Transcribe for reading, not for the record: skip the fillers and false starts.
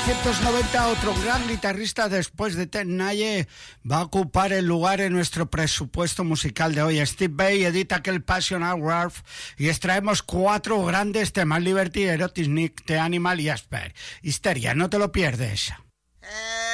1990, otro gran guitarrista después de Ted Nalle va a ocupar el lugar en nuestro presupuesto musical de hoy. Steve Vai edita aquel Passion Hour y extraemos 4 grandes temas: Liberty, Erotic Nick, The Animal y Asper. Histeria, no te lo pierdes.